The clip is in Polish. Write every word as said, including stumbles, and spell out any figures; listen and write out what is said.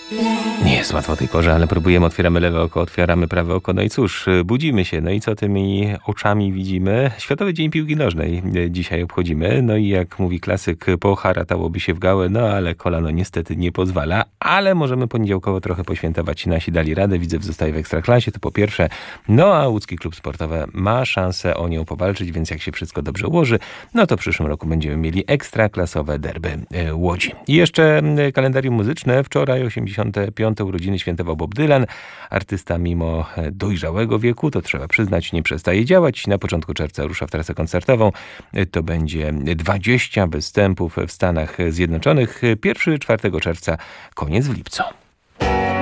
Nie jest łatwo o tej porze, ale próbujemy, otwieramy lewe oko, otwieramy prawe oko, no i cóż, budzimy się, no i co tymi oczami widzimy? Światowy Dzień Piłki Nożnej dzisiaj obchodzimy, no i jak mówi klasyk, poharatałoby się w gałę, no ale kolano niestety nie pozwala, ale możemy poniedziałkowo trochę poświętować. Nasi dali radę, Widzew zostaje w Ekstraklasie, to po pierwsze, no a łódzki klub sportowy ma szansę o nią powalczyć, więc jak się wszystko dobrze ułoży, no to w przyszłym roku będziemy mieli ekstraklasowe derby Łodzi. I jeszcze kalendarium muzyczne, wczoraj osiemdziesiąte piąte urodziny świętował Bob Dylan. Artysta mimo dojrzałego wieku, to trzeba przyznać, nie przestaje działać. Na początku czerwca rusza w trasę koncertową. To będzie dwadzieścia występów w Stanach Zjednoczonych. Pierwszego czwartego czerwca, koniec w lipcu.